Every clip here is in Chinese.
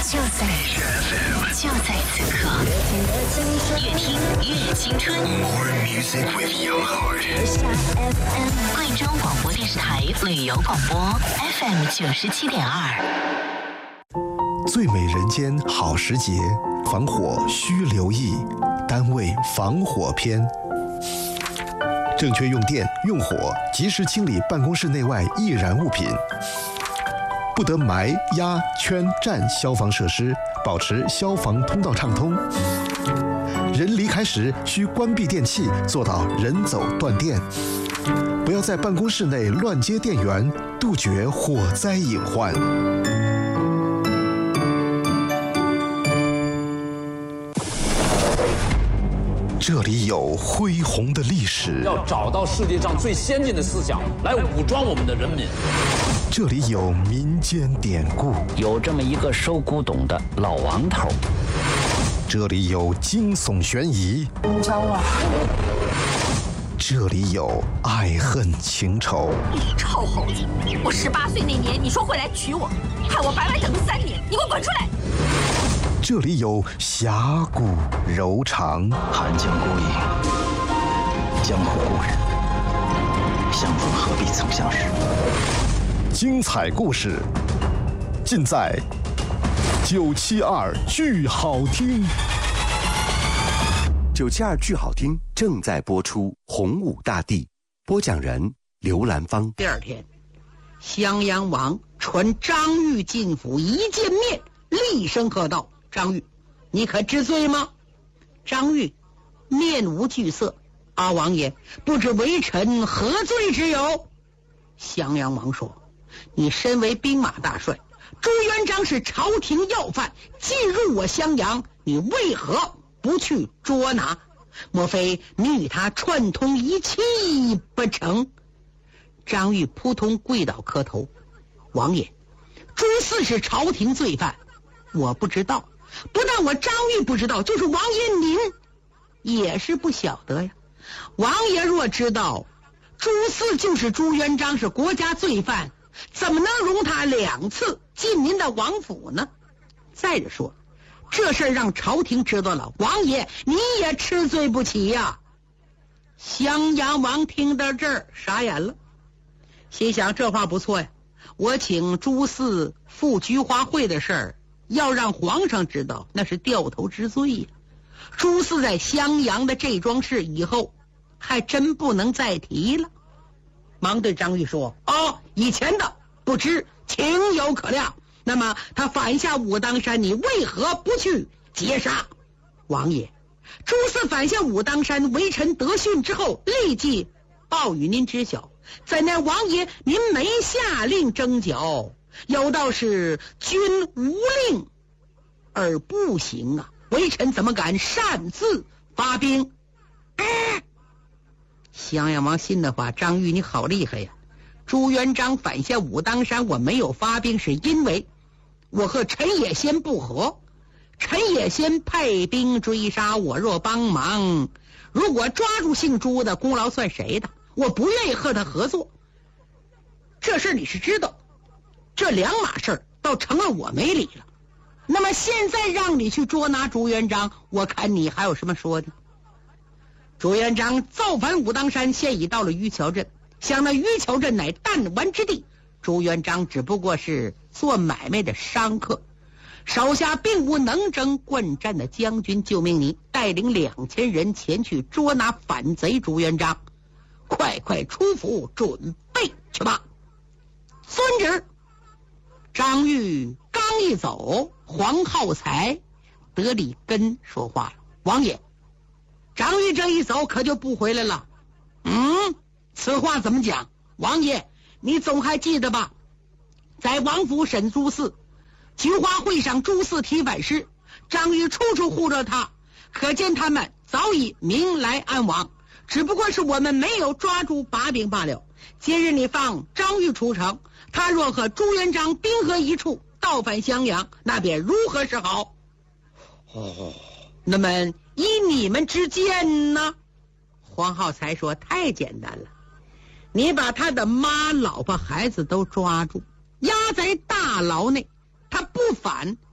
就在此刻，越听越青春。 More music with your heart. 贵州广播电视台旅游广播 FM 97.2。 最美人间好时节，防火需留意，单位防火篇。正确用电用火，及时清理办公室内外易燃物品，不得埋、压、圈、占消防设施，保持消防通道畅通。人离开时需关闭电器，做到人走断电。不要在办公室内乱接电源，杜绝火灾隐患。这里有恢宏的历史， 要找到世界上最先进的思想来武装我们的人民。 这里有民间典故， 有这么一个收古董的老王头。 这里有惊悚悬疑， 招啊！ 这里有爱恨情仇。 你臭猴子！我18岁那年，你说会来娶我，害我白白等了3年，你给我滚出来！ 这里有侠骨柔肠， 寒江孤影，江湖故人，相逢何必曾相识。 精彩故事尽在972剧好听。 972剧好听正在播出，洪武大帝，播讲人刘兰芳。 第2天，襄阳王传张玉进府，一见面厉声喝道：“张玉，你可知罪吗？”张玉面无惧色：“阿王爷，不知微臣何罪之有？”襄阳王说：“你身为兵马大帅，朱元璋是朝廷要犯，进入我襄阳，你为何不去捉拿？莫非你与他串通一气不成？”张玉扑通跪倒磕头：“王爷，朱四是朝廷罪犯，我不知道。不但我张玉不知道，就是王爷您也是不晓得呀。王爷若知道朱四就是朱元璋是国家罪犯，怎么能容他2次进您的王府呢？再者说，这事儿让朝廷知道了，王爷你也吃罪不起呀。”襄阳王听到这儿傻眼了，心想这话不错呀，我请朱四赴菊花会的事儿要让皇上知道，那是掉头之罪呀。朱四在襄阳的这桩事以后还真不能再提了。忙对张玉说：“以前的不知，情有可谅。那么他反下武当山，你为何不去截杀？”王爷，朱四反下武当山，微臣得讯之后立即报与您知晓。怎奈王爷您没下令征剿，有道是君无令而不行啊，微臣怎么敢擅自发兵？襄阳王心的话：“张玉你好厉害呀！朱元璋反下武当山，我没有发兵，是因为我和陈野先不和，陈野先派兵追杀我，若帮忙，如果抓住姓朱的，功劳算谁的？我不愿意和他合作。这事你是知道，这2码事倒成了我没理了。那么现在让你去捉拿朱元璋，我看你还有什么说的？”朱元璋造反武当山，现已到了渔桥镇，想那渔桥镇乃弹丸之地，朱元璋只不过是做买卖的商客，手下并无能征惯战的将军，就命你带领2000人前去捉拿反贼朱元璋，快快出府准备去吧。遵旨。张玉刚一走，黄浩才德里根说话了：“王爷，张玉这一走可就不回来了。”此话怎么讲？王爷你总还记得吧？在王府审朱四，菊花会上朱四提反诗，张玉处处护着他，可见他们早已明来暗往，只不过是我们没有抓住把柄罢了。今日你放张玉出城，他若和朱元璋兵合一处，倒反襄阳，那便如何是好？那么依你们之见呢？黄浩才说：“太简单了，你把他的妈、老婆、孩子都抓住，押在大牢内，他不反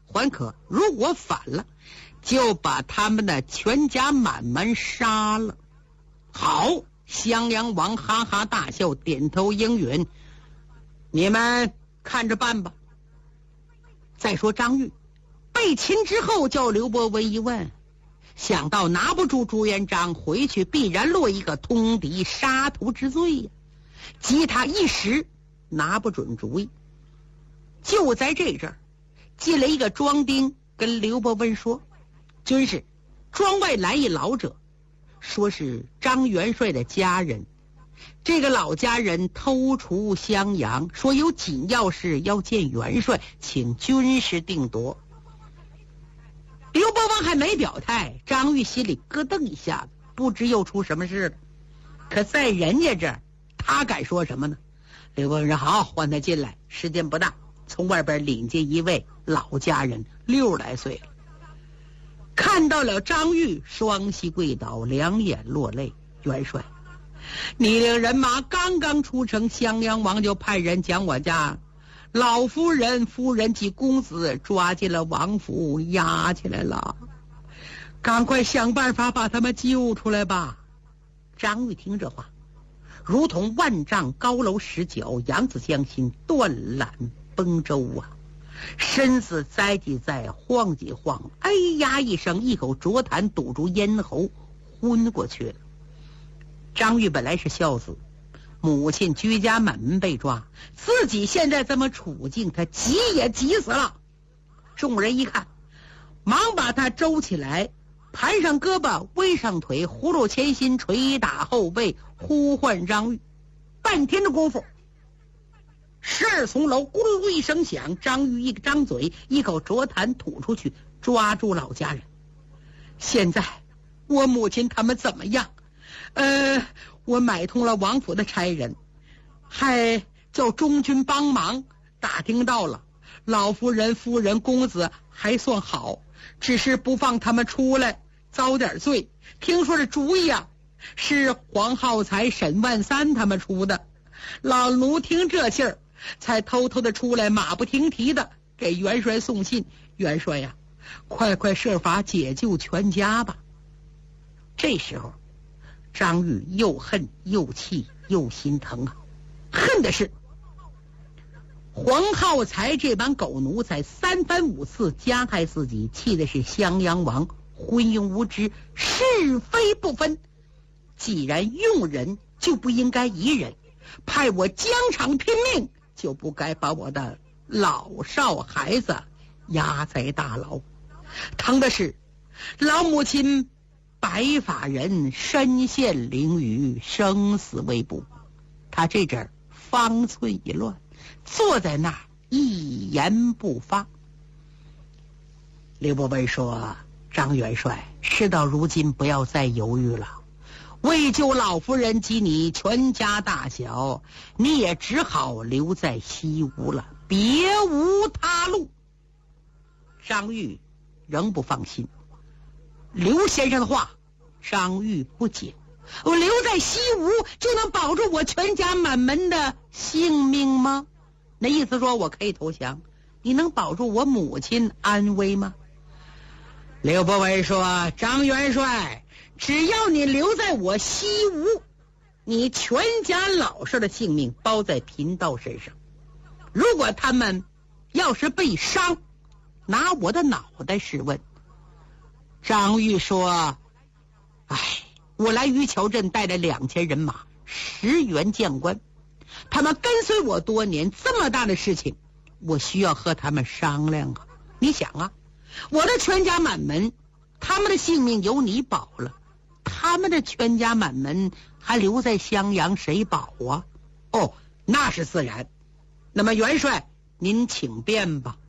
还可如果反了，就把他们的全家满门杀了。好，襄阳王哈哈大笑，点头应允，你们看着办吧。再说张玉被擒之后，叫刘伯温一问，想到拿不住朱元璋，回去必然落一个通敌杀徒之罪呀，急他一时拿不准主意。就在这阵儿，进来一个庄丁，跟刘伯温说，军师，庄外来一老者，说是张元帅的家人，这个老家人偷除襄阳，说有紧要事要见元帅，请军师定夺。刘伯温还没表态，张玉心里咯噔一下子，不知又出什么事了。可在人家这儿，他敢说什么呢？刘伯温说好，换他进来。时间不大，从外边领进一位老家人，60来岁了。看到了张玉，双膝跪倒，两眼落泪。元帅，你领人马刚刚出城，襄阳王就派人将我家老夫人、夫人及公子抓进了王府，押起来了，赶快想办法把他们救出来吧。张玉听这话，如同万丈高楼石角，扬子江心，断缆崩舟啊！身子栽几栽，晃几晃，哎呀一声，一口浊痰堵住咽喉，昏过去了。张玉本来是孝子，母亲居家满门被抓，自己现在这么处境，他急也急死了。众人一看，忙把他周起来，盘上胳膊，围上腿，葫芦前心，捶打后背，呼唤张玉。半天的功夫，12层楼咕噜一声响，张玉一张嘴，一口浊痰吐出去，抓住老家人。现在我母亲他们怎么样？我买通了王府的差人，还叫中军帮忙，打听到了老夫人、夫人、公子还算好，只是不放他们出来，遭点罪。听说这主意啊，是黄浩才、沈万三他们出的。老奴听这信儿，才偷偷的出来，马不停蹄的给元帅送信。元帅呀，快快设法解救全家吧。这时候张玉又恨又气又心疼啊！恨的是黄浩才这帮狗奴才3番5次加害自己，气的是襄阳王昏庸无知，是非不分。既然用人，就不应该疑人，派我疆场拼命，就不该把我的老少孩子押在大牢。疼的是老母亲白发人身陷囹圄，生死未卜。他这阵儿方寸已乱，坐在那儿一言不发。刘伯温说，张元帅，事到如今不要再犹豫了，为救老夫人及你全家大小，你也只好留在西吴了，别无他路。张玉仍不放心，刘先生的话张玉不解，我留在西吴就能保住我全家满门的性命吗？那意思说我可以投降，你能保住我母亲安危吗？刘伯温说，张元帅，只要你留在我西吴，你全家老少的性命包在贫道身上。如果他们要是被伤，拿我的脑袋试问。张玉说，我来渔桥镇带了2000人马，10员将官，他们跟随我多年，这么大的事情，我需要和他们商量啊。你想啊，我的全家满门，他们的性命由你保了，他们的全家满门还留在襄阳，谁保啊？哦，那是自然。那么元帅，您请便吧。